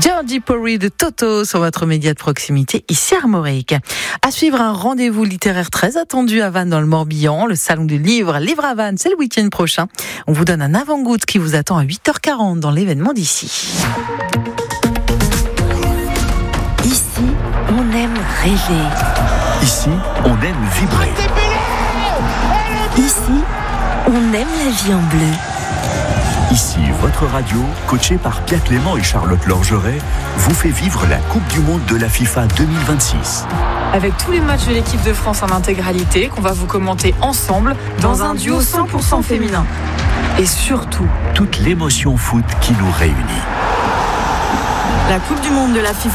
Georgie Porgy de Toto sur votre média de proximité ici Armorique. À suivre un rendez-vous littéraire très attendu à Vannes dans le Morbihan, le salon du livre à Vannes, c'est le week-end prochain. On vous donne un avant-goût qui vous attend à 8h40 dans l'événement d'ici. Ici, on aime rêver. Ici, on aime vibrer. Ici, on aime la vie en bleu. Ici, votre radio, coachée par Pierre Clément et Charlotte Lorgeret, vous fait vivre la Coupe du Monde de la FIFA 2026. Avec tous les matchs de l'équipe de France en intégralité, qu'on va vous commenter ensemble dans un duo 100% féminin. Et surtout, toute l'émotion foot qui nous réunit. la Coupe du Monde de la FIFA